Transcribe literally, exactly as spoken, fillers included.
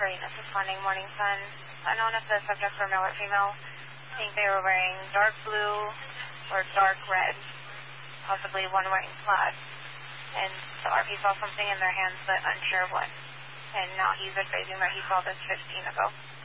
Terrain is responding, Morning Sun. Unknown if the subjects were male or female. I think they were wearing dark blue or dark red, possibly one wearing plaid. And the R P saw something in their hands, but unsure what. And now he's advising that he saw this fifteen ago.